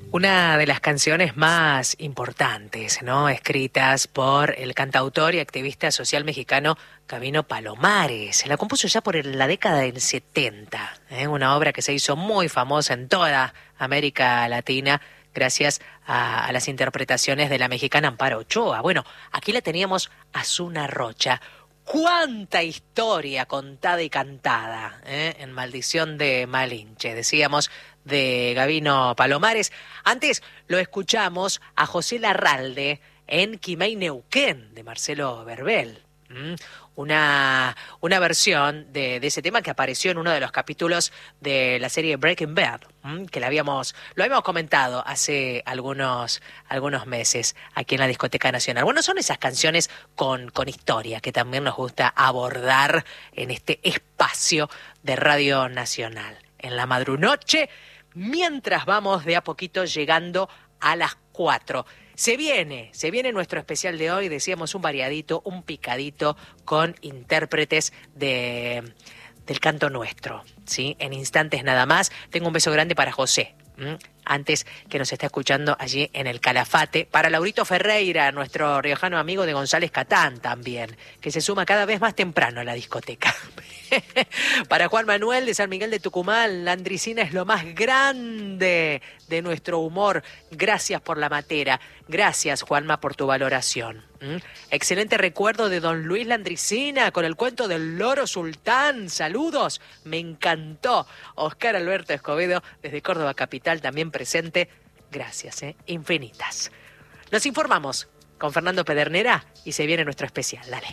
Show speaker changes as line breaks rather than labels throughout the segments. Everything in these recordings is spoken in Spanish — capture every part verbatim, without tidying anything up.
Una de las canciones más importantes, ¿no? Escritas por el cantautor y activista social mexicano Gabino Palomares. La compuso ya por la década del setenta, ¿eh? Una obra que se hizo muy famosa en toda América Latina gracias a, a las interpretaciones de la mexicana Amparo Ochoa. Bueno, aquí la teníamos a Zuna Rocha. ¡Cuánta historia contada y cantada! ¿eh? En Maldición de Malinche, decíamos, de Gabino Palomares. Antes lo escuchamos a José Larralde en Quimay Neuquén, de Marcelo Verbel. ¿Mm? Una, una versión de, de ese tema que apareció en uno de los capítulos de la serie Breaking Bad, ¿m? que la habíamos, lo habíamos comentado hace algunos, algunos meses aquí en la Discoteca Nacional. Bueno, son esas canciones con, con historia que también nos gusta abordar en este espacio de Radio Nacional. En la madrunoche, mientras vamos de a poquito llegando a las cuatro. Se viene, se viene nuestro especial de hoy, decíamos un variadito, un picadito con intérpretes de, del canto nuestro, ¿sí? En instantes nada más. Tengo un beso grande para José, ¿m? antes que nos está escuchando allí en el Calafate. Para Laurito Ferreira, nuestro riojano amigo de González Catán también, que se suma cada vez más temprano a la discoteca. Para Juan Manuel de San Miguel de Tucumán, la Andricina es lo más grande de nuestro humor. Gracias por la matera. Gracias, Juanma, por tu valoración. ¿Mm? Excelente recuerdo de don Luis Landricina con el cuento del loro sultán. Saludos, me encantó. Oscar Alberto Escobedo, desde Córdoba Capital, también presente. Gracias, ¿eh? Infinitas. Nos informamos con Fernando Pedernera y se viene nuestro especial. Dale.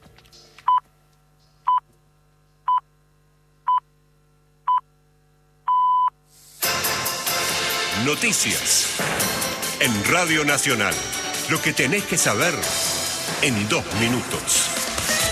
Noticias en Radio Nacional. Lo que tenés que saber en dos minutos.